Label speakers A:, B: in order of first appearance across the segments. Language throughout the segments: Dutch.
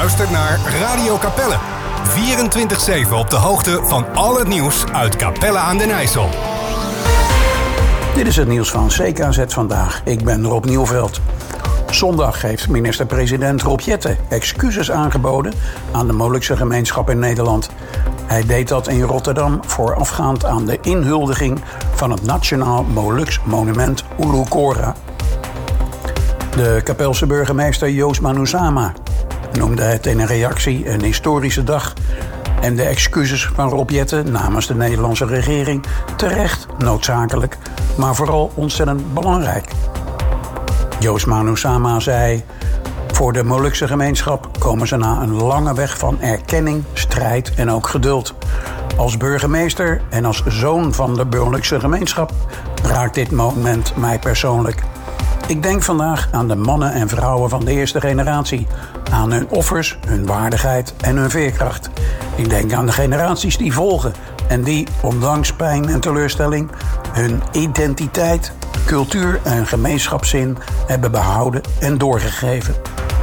A: luistert naar Radio Capelle. 24/7 op de hoogte van al het nieuws uit Capelle aan den IJssel.
B: Dit is het nieuws van CKZ vandaag. Ik ben Rob Nieuwveld. Zondag heeft minister-president Rob Jetten excuses aangeboden aan de Molukse gemeenschap in Nederland. Hij deed dat in Rotterdam voorafgaand aan de inhuldiging van het Nationaal Moluks Monument Ulukora. De Kapelse burgemeester Joost Manusama noemde het in een reactie een historische dag en de excuses van Rob Jetten namens de Nederlandse regering terecht noodzakelijk, maar vooral ontzettend belangrijk. Joost Manusama zei: voor de Molukse gemeenschap komen ze na een lange weg van erkenning, strijd en ook geduld. Als burgemeester en als zoon van de Molukse gemeenschap raakt dit moment mij persoonlijk. Ik denk vandaag aan de mannen en vrouwen van de eerste generatie, aan hun offers, hun waardigheid en hun veerkracht. Ik denk aan de generaties die volgen en die, ondanks pijn en teleurstelling, hun identiteit, cultuur en gemeenschapszin hebben behouden en doorgegeven.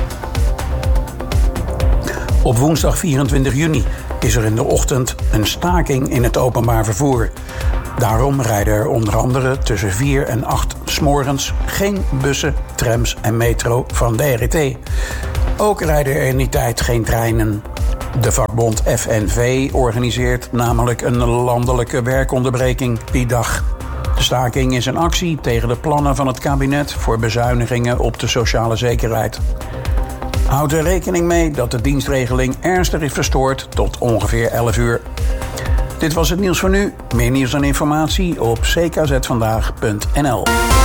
B: Op woensdag 24 juni is er in de ochtend een staking in het openbaar vervoer. Daarom rijden er onder andere tussen 4 en 8 's morgens geen bussen, trams en metro van de RET. Ook rijden er in die tijd geen treinen. De vakbond FNV organiseert namelijk een landelijke werkonderbreking die dag. De staking is een actie tegen de plannen van het kabinet voor bezuinigingen op de sociale zekerheid. Houd er rekening mee dat de dienstregeling ernstig is verstoord tot ongeveer 11 uur. Dit was het nieuws voor nu. Meer nieuws en informatie op ckzvandaag.nl.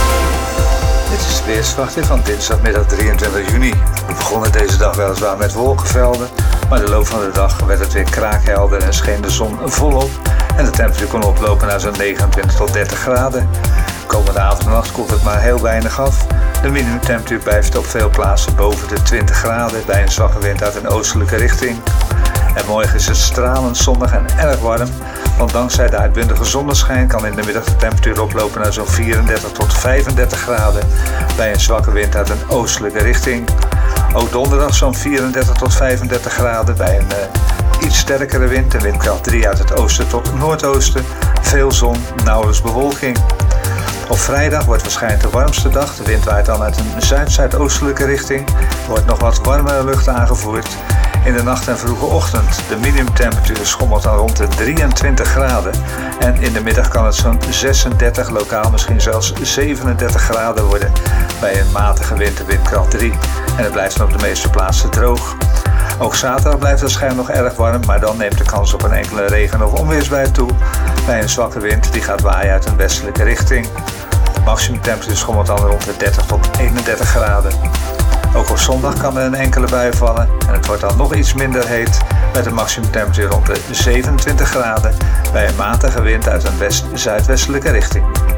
C: Dit is de weersverwachting van dinsdagmiddag 23 juni. We begonnen deze dag weliswaar met wolkenvelden, maar de loop van de dag werd het weer kraakhelder en scheen de zon volop. En de temperatuur kon oplopen naar zo'n 29 tot 30 graden. Komende avond en nacht koelt het maar heel weinig af. De minimumtemperatuur blijft op veel plaatsen boven de 20 graden bij een zwakke wind uit een oostelijke richting. En morgen is het stralend zonnig en erg warm, want dankzij de uitbundige zonneschijn kan in de middag de temperatuur oplopen naar zo'n 34 tot 35 graden bij een zwakke wind uit een oostelijke richting. Ook donderdag zo'n 34 tot 35 graden bij een iets sterkere wind, de windkracht 3 uit het oosten tot noordoosten, veel zon, nauwelijks bewolking. Op vrijdag wordt waarschijnlijk de warmste dag. De wind waait dan uit een zuid-zuidoostelijke richting. Er wordt nog wat warmere lucht aangevoerd. In de nacht en vroege ochtend. De minimumtemperatuur schommelt dan rond de 23 graden. En in de middag kan het zo'n 36, lokaal misschien zelfs 37 graden worden. Bij een matige wind, de windkracht 3. En het blijft dan op de meeste plaatsen droog. Ook zaterdag blijft het waarschijnlijk nog erg warm, maar dan neemt de kans op een enkele regen- of onweersbui toe. Bij een zwakke wind die gaat waaien uit een westelijke richting. De maximumtemperatuur schommelt dan rond de 30 tot 31 graden. Ook op zondag kan er een enkele bui vallen en het wordt dan nog iets minder heet met een maximumtemperatuur rond de 27 graden bij een matige wind uit een zuidwestelijke richting.